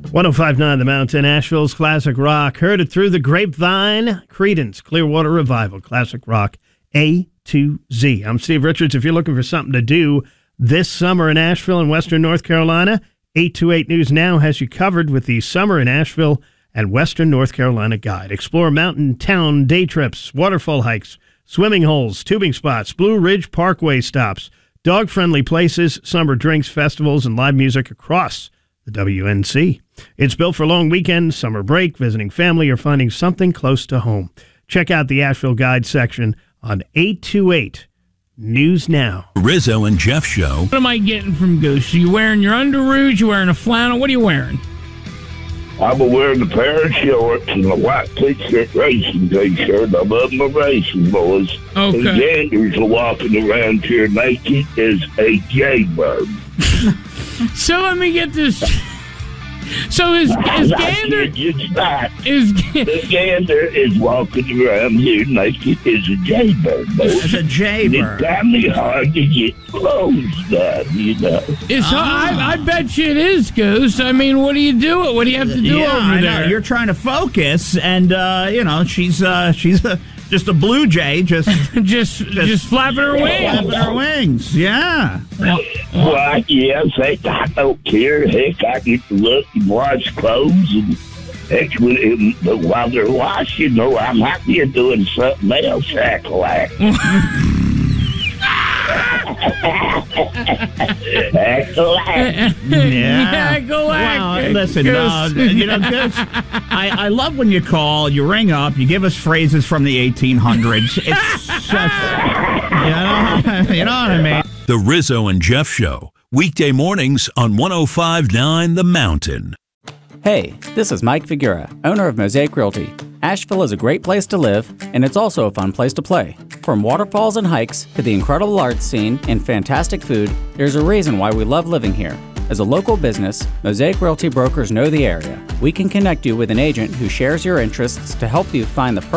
105.9 The Mountain, Asheville's classic rock. Heard it through the grapevine. Creedence, Clearwater Revival, classic rock, A to Z. I'm Steve Richards. If you're looking for something to do this summer in Asheville and Western North Carolina, 828 News Now has you covered with the Summer in Asheville and Western North Carolina Guide. Explore mountain town day trips, waterfall hikes, swimming holes, tubing spots, Blue Ridge Parkway stops, dog-friendly places, summer drinks, festivals, and live music across the WNC. It's built for long weekends, summer break, visiting family, or finding something close to home. Check out the Asheville Guide section on 828 News Now. Rizzo and Jeff Show. What am I getting from Goose? Are you wearing your underoos? You wearing a flannel? What are you wearing? I'm wearing a pair of shorts and a white t-shirt, racing t-shirt. I love my racing boys. Okay. The ganders are walking around here naked as a jaybird. So let me get this. So is Gander? The gander is walking around here naked as a jaybird. As a jaybird. It's kind of hard to get clothes done, you know. I bet you it is, Goose. I mean, what do you do? What do you have to do over there? You're trying to focus, and she's just a blue jay, just flapping her wings. Flapping her wings, yeah. Well, yes, heck, I don't care. Heck, I get to look and wash clothes, and heck, while they're washing, I'm happy doing something else, shack-a-lack. Yeah. Well, listen, Goose, I love when you call, you ring up, you give us phrases from the 1800s. It's just, you know what I mean? The Rizzo and Jeff Show, weekday mornings on 105.9 The Mountain. Hey, this is Mike Figura, owner of Mosaic Realty. Asheville is a great place to live, and it's also a fun place to play. From waterfalls and hikes to the incredible art scene and fantastic food, there's a reason why we love living here. As a local business, Mosaic Realty brokers know the area. We can connect you with an agent who shares your interests to help you find the